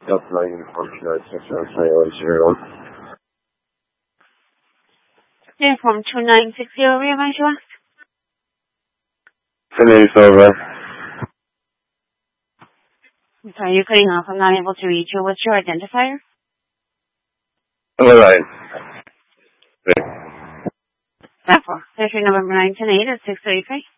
Delta 9 Uniform 2960, Uniform 2960, rearrange you asked? 1080 over. I'm sorry, you're cutting off. I'm not able to reach you. What's your identifier? All right. Therefore, entry number 910-8 at 633.